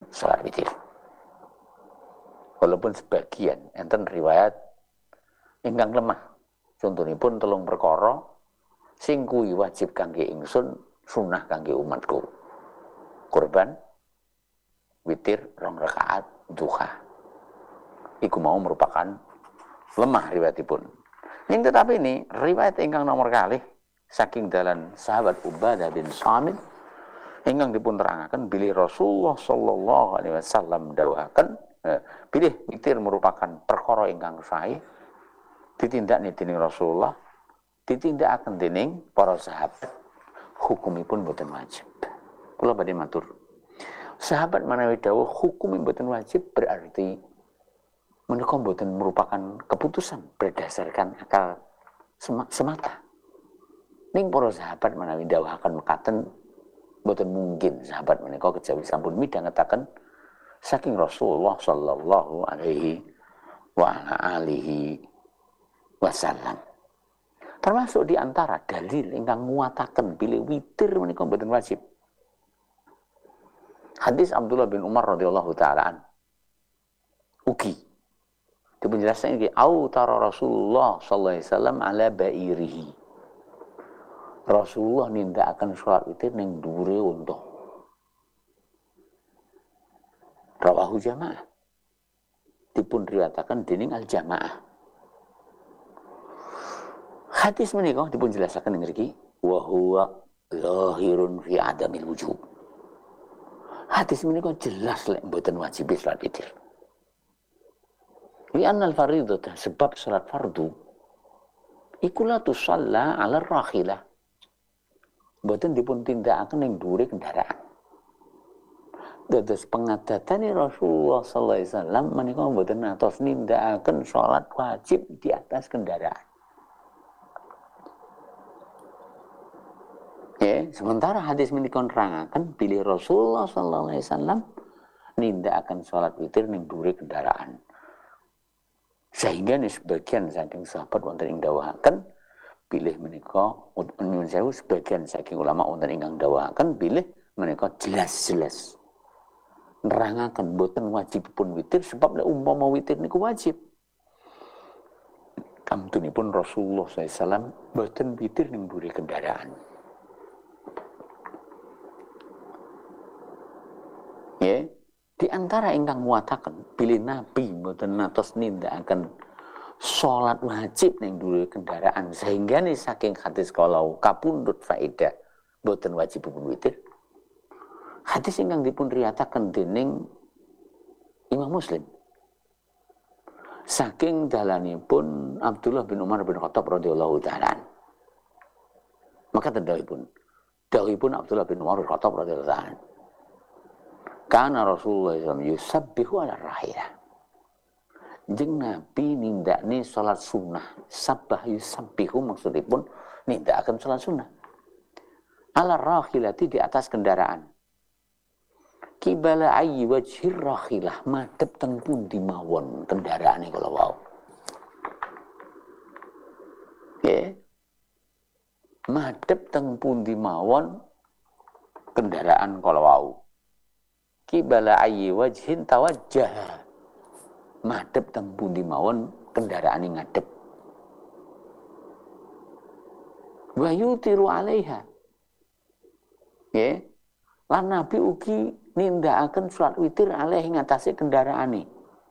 salat witir. Walaupun sebagian enten riwayat ingkang lemah. Contonipun 3 perkara sing kuwi wajib kangge ingsun, sunah kangge umatku. Kurban, witir 2 rakaat, duha. Iku mau merupakan lemah riwayatipun. Ning tetapi ini riwayat ingkang nomor kalih saking dalan sahabat Ubadah bin Samit ingkang dipun terangaken bilih Rasulullah sallallahu alaihi wasallam dawuhaken bilih witir merupakan perkara ingkang sae ditindakne dening Rasulullah, ditindakaken dening para sahabat, hukumipun boten wajib. Kula badhe matur. Sahabat manawi dawuh hukumipun boten wajib berarti menika boten merupakan keputusan berdasarkan akal semata. Ning para sahabat manawi dawuhaken mekaten boten mungkin sahabat menika kejawi sampun midhangetaken saking Rasulullah sallallahu alaihi wa alihi wasallam. Termasuk di antara dalil ingkang nguataken bilih witir menika boten wajib. Hadis Abdullah bin Umar radhiyallahu taala an. Ugi dipun jelasen iki autara Rasulullah sallallahu alaihi wasallam ala ba'irihi. Rasulullah nindakaken salat witir ning dhuwure unta. Rawahu jamaah. Dipun riwayataken dening al-jamaah. Hadis menika dipun jelasaken ing mriki wa huwa zahirun fi adamil wujub. Hadis menika jelas lek mboten wajib salat witir. Li anna al-fardhah sebab salat fardu iku la tusalla 'ala ar-rakhilah. Mboten dipun tindakaken ing dhuwure kendaraan. Dados pengadatane Rasulullah sallallahu alaihi wasallam menika mboten atos nindakaken salat wajib di atas kendaraan. Ya, sementara hadis menika nerangaken bilih Rasulullah sallallahu alaihi wasallam nindakaken salat witir ning dhuwure kendaraan. Sehingga nih sebagian saking sahabat wonten ing dawuhaken bilih menika nyuwun sewu sebagian saking ulama wonten ingkang dawuhaken bilih menika jelas-jelas nerangaken boten wajibipun witir sebab lek umpama witir niku wajib. Kamtunipun Rasulullah SAW boten witir ning dhuwure kendaraan. Ya, di antara ingkang muataken bilih Nabi boten natos nindakaken salat wajib ning dhuwure kendaraan sehingga nih saking hadis kalau kapundhut faedah boten wajibipun witir. Hadis ingkang dipun riwayataken dening Imam Muslim saking dalanipun Abdullah bin Umar bin Khattab radhiyallahu taala. Maka dawuhipun Abdullah bin Umar bin Khattab radhiyallahu taala. Kana Rasulullah SAW yusabbihu ala rahilah. Jeung Nabi nindakne salat sunnah. Sabbah yusabbihu maksudipun nindakaken salat sunnah. Ala rahilati di atas kendaraan. Kibala ayyi wajhir rahilah madhep teng pundi mawon kendaraane kala wau. Nggih. Madhep teng pundi mawon kendaraan kala wau. Kibala ayyi wajhin tawajjah. Madhep teng pundi mawon kendaraane ngadhep. Wa yutiru 'alaiha. Nggih. Lan Nabi ugi nindakaken salat witir alih ngatasi kendaraane.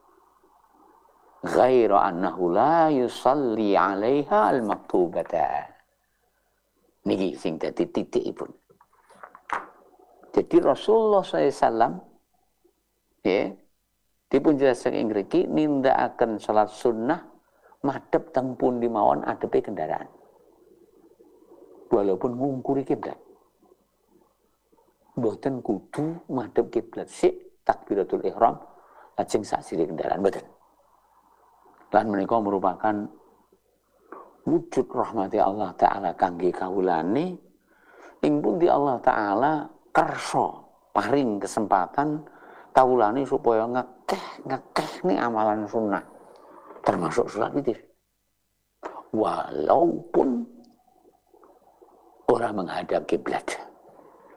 Ghaira annahu la yusalli 'alaiha al-maktubata. Niki sing dadi titikipun. Jadi Rasulullah SAW ya dipun jelasaken ing mriki nindakaken salat sunnah madhep teng pundi mawon adepe kendaraan. Walaupun ngungkuri kiblat. Mboten kudu madhep kiblat sik takbiratul ihram lajeng saksire kendaraan mboten. Lan menika merupakan wujud rahmati Allah taala kangge kawulane ing pundi Allah taala kersa paring kesempatan kawulane supaya ngekeh amalan sunnah termasuk salat witir. Walaupun orang menghadap kiblat.